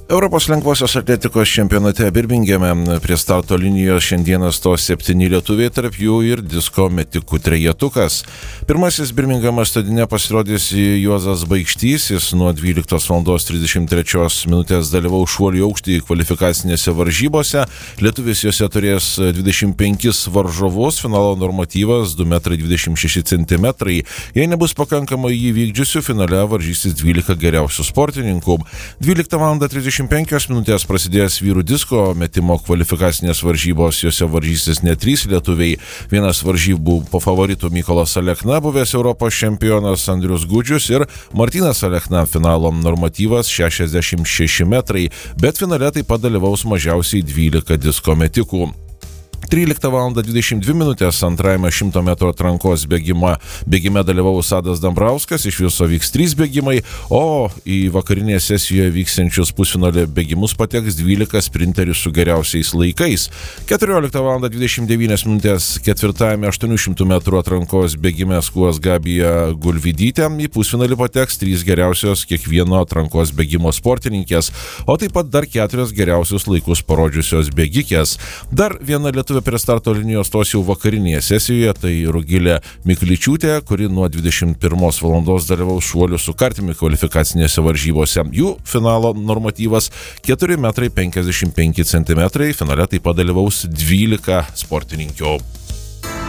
Europos lengvosios atletikos čempionate Birmingeme prie starto linijos šiandieną stos 7 lietuviai, tarp jų ir disko metikų trejetukas. Pirmasis Birmingemo stadione pasirodys Juozas Baikštys, jis nuo 12:33 dalyvaus šuolių aukštį kvalifikacinėse varžybose. Lietuvis jose turės 25 varžovus, finalo normatyvas 2,26 m. Jei nebus pakankamai jį vykdžiusių, finale varžysis 12 geriausių sportininkų. 12:35 prasidės vyrų disko metimo kvalifikacinės varžybos, jose varžysis net 3 lietuviai. Vienas varžybų po favoritų Mykolas Alekna, buvęs Europos čempionas Andrius Gudžius ir Martynas Alekna, finalo normatyvas 66 m, bet finale taip pat dalyvaus mažiausiai 12 disko metikų. 13:22 antrajame 100 m atrankos bėgime dalyvaus Adas Dambrauskas, iš viso vyks 3 bėgimai, o į vakarinėje sesijoje vyksiančius pusfinalio bėgimus pateks 12 sprinterių su geriausiais laikais. 14:29 ketvirtajame 800 m atrankos bėgime skuos Gabija Gulvidytė, į pusfinalį pateks 3 geriausios kiekvieno atrankos bėgimo sportininkės, o taip pat dar 4 geriausius laikus parodžiusios bėgikės. Dar viena lietuvė prie starto linijos stos jau vakarinėje sesijoje, tai Rugilė Mikličiūtė, kuri nuo 21 val. Dalyvaus šuolių su kartimi kvalifikacinėse varžybose. Jų finalo normatyvas 4,55 m, finale taip pat dalyvaus 12 sportininkių.